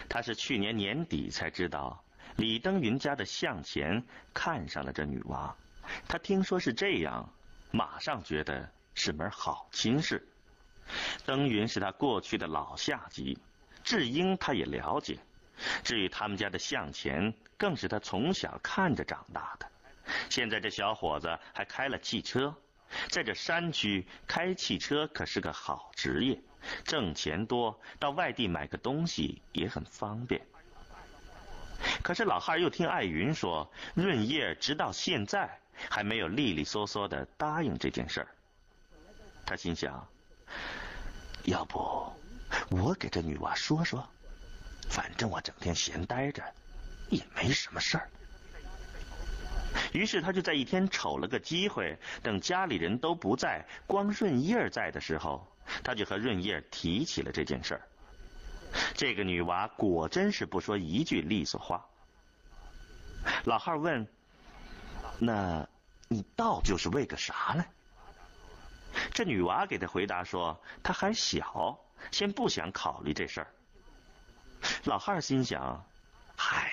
他是去年年底才知道李登云家的向前看上了这女娃，他听说是这样，马上觉得是门好亲事。登云是他过去的老下级，智英他也了解，至于他们家的向前，更是他从小看着长大的。现在这小伙子还开了汽车，在这山区开汽车可是个好职业，挣钱多，到外地买个东西也很方便。可是老汉又听艾云说，润叶直到现在还没有利利索索的答应这件事儿。他心想，要不我给这女娃说说，反正我整天闲待着也没什么事儿。于是他就在一天瞅了个机会，等家里人都不在，光润叶在的时候，他就和润叶提起了这件事儿。这个女娃果真是不说一句利索话。老汉问，那你倒就是为个啥呢？这女娃给他回答说，她还小，先不想考虑这事儿。老汉心想，嗨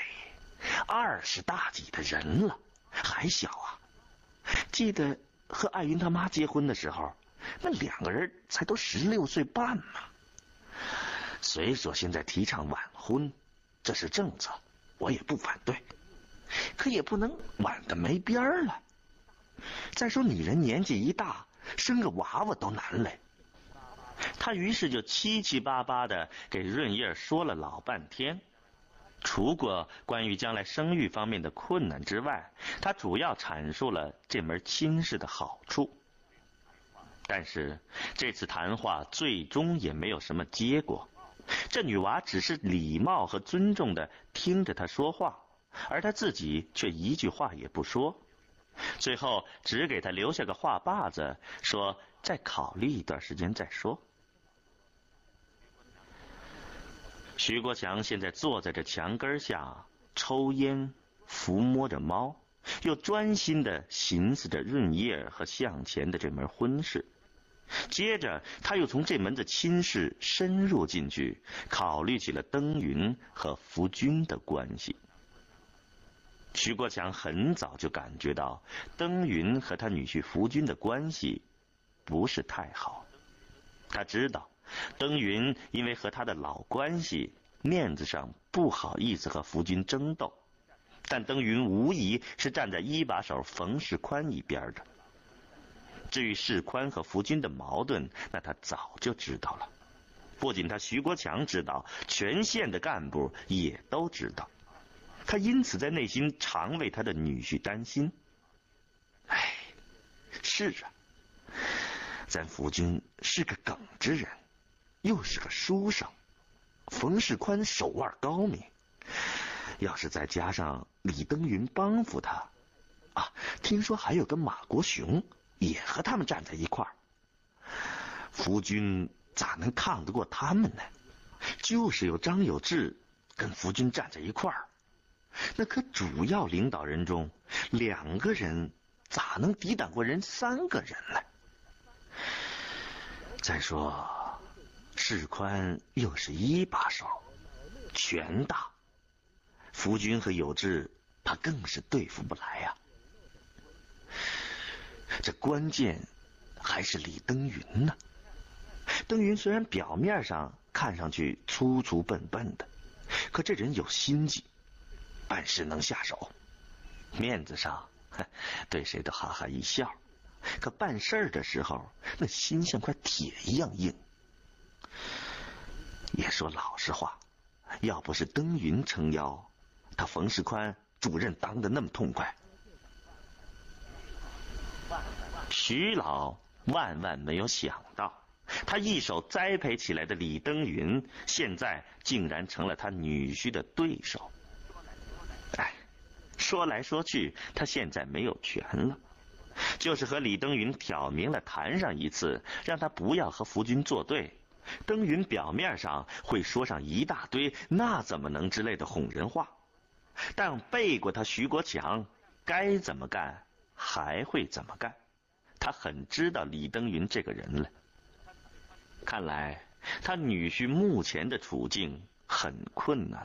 ，20大几的人了还小啊，记得和艾云他妈结婚的时候，那2个人才都16岁半嘛。虽说现在提倡晚婚，这是政策，我也不反对，可也不能晚得没边儿了。再说女人年纪一大，生个娃娃都难嘞。他于是就七七八八的给润叶说了老半天，除过关于将来生育方面的困难之外，他主要阐述了这门亲事的好处。但是这次谈话最终也没有什么结果，这女娃只是礼貌和尊重的听着他说话，而他自己却一句话也不说，最后只给他留下个话把子，说再考虑一段时间再说。徐国强现在坐在这墙根下抽烟，抚摸着猫，又专心地寻思着润叶和向前的这门婚事。接着他又从这门子亲事深入进去，考虑起了登云和福军的关系。徐国强很早就感觉到登云和他女婿福军的关系不是太好，他知道登云因为和他的老关系，面子上不好意思和福军争斗，但登云无疑是站在一把手冯世宽一边的。至于世宽和福军的矛盾，那他早就知道了，不仅他徐国强知道，全县的干部也都知道。他因此在内心常为他的女婿担心。哎，是啊，咱福军是个耿直人，又是个书生，冯世宽手腕高明，要是再加上李登云帮扶他啊，听说还有个马国雄也和他们站在一块儿，福军咋能抗得过他们呢？就是有张有志跟福军站在一块儿，那可主要领导人中2个人咋能抵挡过人3个人呢？再说世宽又是一把手，权大，福军和有志他更是对付不来呀。这关键还是李登云呢。登云虽然表面上看上去粗粗笨笨的，可这人有心计，办事能下手，面子上对谁都哈哈一笑，可办事儿的时候那心像块铁一样硬。也说老实话，要不是登云撑腰，他冯世宽主任当得那么痛快。徐老万万没有想到，他一手栽培起来的李登云，现在竟然成了他女婿的对手。哎，说来说去，他现在没有权了，就是和李登云挑明了谈上一次，让他不要和福军作对。登云表面上会说上一大堆那怎么能之类的哄人话，但背过他徐国强，该怎么干还会怎么干。他很知道李登云这个人了。看来他女婿目前的处境很困难